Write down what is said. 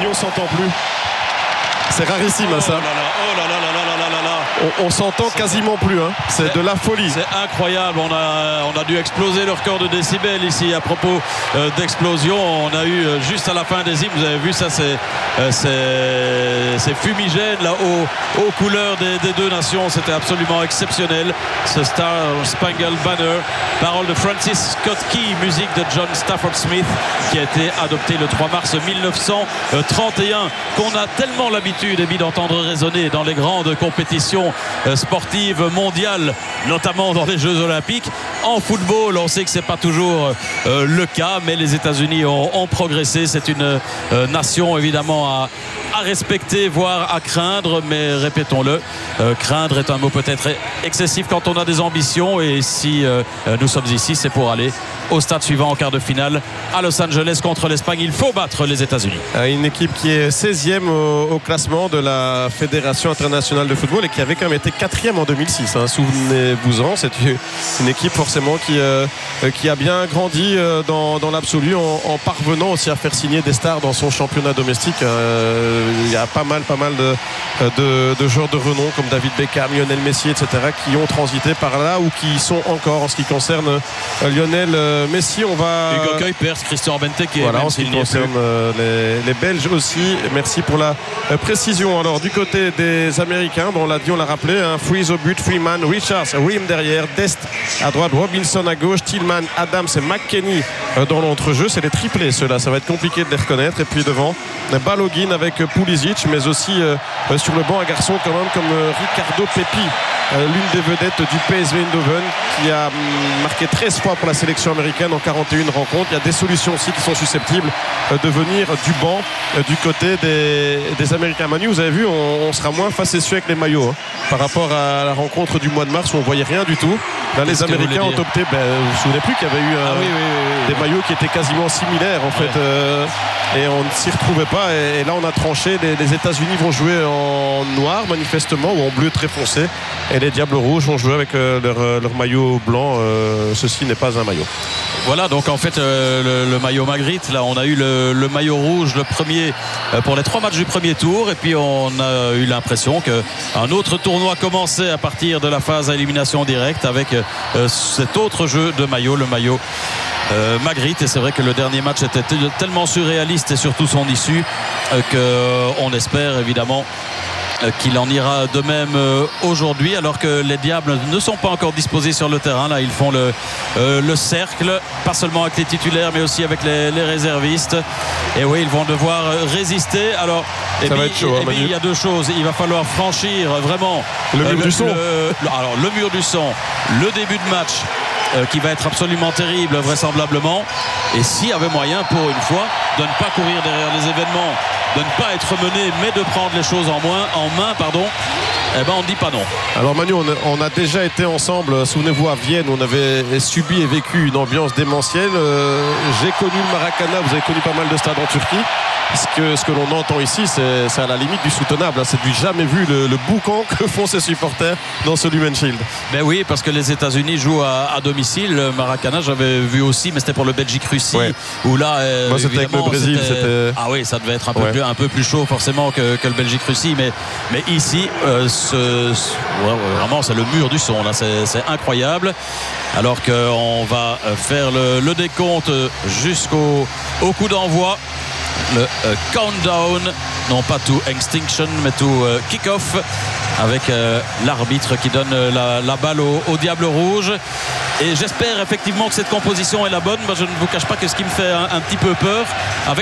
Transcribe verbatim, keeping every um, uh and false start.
Manu, on s'entend plus. C'est rarissime, oh ça. Là là, oh là là là là là là là. On, on s'entend quasiment plus. Hein. C'est, c'est de la folie. C'est incroyable. On a, on a dû exploser le record de décibels ici à propos euh, d'explosion. On a eu euh, juste à la fin des hymnes, vous avez vu ça, c'est, euh, c'est, c'est fumigène là, aux, aux couleurs des, des deux nations. C'était absolument exceptionnel. Ce Star Spangled Banner, parole de Francis Scott Key, musique de John Stafford Smith, qui a été adopté le trois mars mille neuf cent trente et un, qu'on a tellement l'habitude d'entendre résonner dans les grandes compétitions sportives mondiales, notamment dans les Jeux Olympiques. En football, on sait que c'est pas toujours euh, le cas, mais les États-Unis ont, ont progressé. C'est une euh, nation évidemment à, à respecter, voire à craindre, mais répétons-le, euh, craindre est un mot peut-être excessif quand on a des ambitions, et si euh, nous sommes ici, c'est pour aller au stade suivant en quart de finale à Los Angeles contre l'Espagne. Il faut battre les États-Unis. Une équipe qui est seizième au, au classement de la Fédération internationale de football et qui avait quand même été quatrième en deux mille six. Hein. Souvenez-vous-en, c'est une équipe forcément qui, euh, qui a bien grandi euh, dans, dans l'absolu en, en parvenant aussi à faire signer des stars dans son championnat domestique. Euh, il y a pas mal, pas mal de, de, de joueurs de renom comme David Beckham, Lionel Messi, et cetera qui ont transité par là ou qui sont encore en ce qui concerne euh, Lionel euh, Messi. On va... Hugo Kuipers, Christian Benteke qui est voilà, même en ce qui s'il n'y est concerne plus. euh, les, les Belges aussi. Merci pour la euh, précision. Alors du côté des Américains, bon, on l'a dit, on l'a rappelé, hein, Freeze au but, Freeman, Richards, Rim derrière, Dest à droite, Robinson à gauche, Tillman, Adams et McKennie euh, dans l'entrejeu. C'est les triplés ceux-là, ça va être compliqué de les reconnaître. Et puis devant, Balogun avec Pulisic, mais aussi euh, euh, sur le banc un garçon quand même comme euh, Ricardo Pepi, euh, l'une des vedettes du P S V Eindhoven, qui a hum, marqué treize fois pour la sélection américaine en quarante et une rencontres. Il y a des solutions aussi qui sont susceptibles euh, de venir du banc euh, du côté des, des Américains. Manu, vous avez vu, on, on sera moins facétieux avec les maillots hein, par rapport à la rencontre du mois de mars où on voyait rien du tout. Là, les Américains ont opté, ben, vous vous souvenez plus qu'il y avait eu euh, ah oui, oui, oui, oui, des maillots qui étaient quasiment similaires en fait, ouais. euh, et on ne s'y retrouvait pas, et, et là on a tranché. Les, les États-Unis vont jouer en noir manifestement ou en bleu très foncé, et les Diables Rouges vont jouer avec euh, leur, leur maillot blanc. Euh, ceci n'est pas un maillot. Voilà, donc en fait euh, le, le maillot Magritte, là on a eu le, le maillot rouge le premier euh, pour les trois matchs du premier tour, et puis on a eu l'impression qu'un autre tournoi commençait à partir de la phase à élimination directe avec euh, cet autre jeu de maillot, le maillot Euh, Magritte. Et c'est vrai que le dernier match était t- tellement surréaliste, et surtout son issue, euh, qu'on espère évidemment euh, qu'il en ira de même euh, aujourd'hui, alors que les Diables ne sont pas encore disposés sur le terrain. Là ils font le, euh, le cercle, pas seulement avec les titulaires mais aussi avec les, les réservistes, et oui, ils vont devoir résister. Alors et ça puis, va être chaud, et puis, il y a deux choses, il va falloir franchir vraiment le mur euh, du son le, le, alors le mur du son, le début de match Euh, qui va être absolument terrible vraisemblablement, et s'il y avait moyen pour une fois de ne pas courir derrière les événements, de ne pas être mené mais de prendre les choses en, moins, en main, pardon, eh ben on ne dit pas non. Alors Manu, on a, on a déjà été ensemble, souvenez-vous, à Vienne, on avait subi et vécu une ambiance démentielle. Euh, j'ai connu le Maracana, vous avez connu pas mal de stades en Turquie. Ce que, ce que l'on entend ici, c'est, c'est à la limite du soutenable. C'est du jamais vu, le, le boucan que font ces supporters dans ce Lumen Shield. Ben oui, parce que les États-Unis jouent à, à domicile. Le Maracana, j'avais vu aussi, mais c'était pour le Belgique-Russie, ouais. Où là, euh, moi c'était avec le Brésil. C'était... C'était... Ah oui, ça devait être un peu, ouais. plus, un peu plus chaud forcément que, que le Belgique-Russie, mais, mais ici, euh, ce, ce, ouais, vraiment, c'est le mur du son. Là, c'est, c'est incroyable. Alors qu'on va faire le, le décompte jusqu'au au coup d'envoi. Le euh, countdown, non pas to extinction mais to euh, kick-off, avec euh, l'arbitre qui donne euh, la, la balle au, au Diable Rouge. Et j'espère effectivement que cette composition est la bonne. Moi, je ne vous cache pas que ce qui me fait un, un petit peu peur avec